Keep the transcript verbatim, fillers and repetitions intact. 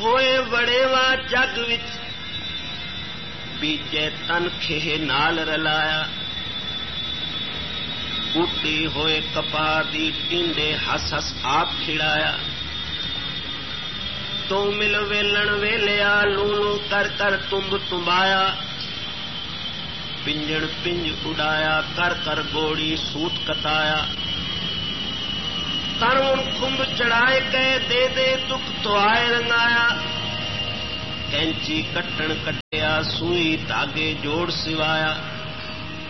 होए वड़ेवा जग विच बीजे तन खेह नाल रलाया बूटी होए कपार दी टींडे हस हस आप खिड़ाया तो मिल वेलन वेलिया लू लू कर कर तुम्ब तुम्बाया पिंजण पिंज उड़ाया कर कर गोड़ी सूत कताया तरुण कुंभ चढ़ाए के दे दे दुख तो आए रंगाया कैंची कट्टन कटिया सुई धागे जोड़ सिवाया